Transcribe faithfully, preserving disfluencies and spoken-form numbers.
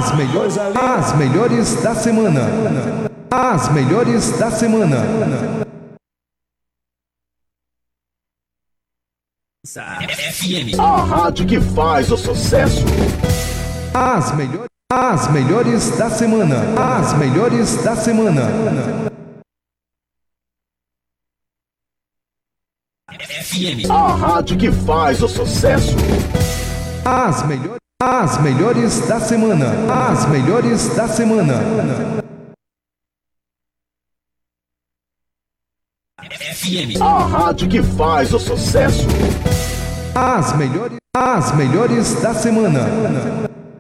As melhores, as melhores da semana. As melhores da semana. F M. A rádio que faz o sucesso. As melhores, as melhores da semana. As melhores da semana. F M. A rádio que faz o sucesso. As melhores, as melhores da semana. As melhores da semana. F M. A rádio que faz o sucesso. As melhores, as melhores da semana.